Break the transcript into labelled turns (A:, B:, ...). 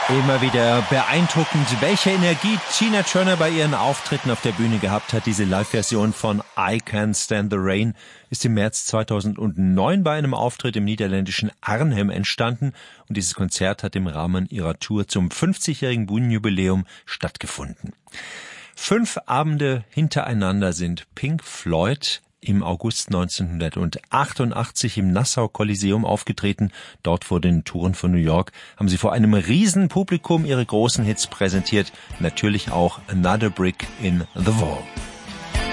A: Immer wieder beeindruckend, welche Energie Tina Turner bei ihren Auftritten auf der Bühne gehabt hat. Diese Live-Version von I Can't Stand the Rain ist im März 2009 bei einem Auftritt im niederländischen Arnhem entstanden und dieses Konzert hat im Rahmen ihrer Tour zum 50-jährigen Bühnenjubiläum stattgefunden. 5 Abende hintereinander sind Pink Floyd im August 1988 im Nassau-Kolosseum aufgetreten. Dort vor den Touren von New York haben sie vor einem riesen Publikum ihre großen Hits präsentiert. Natürlich auch Another Brick in the Wall.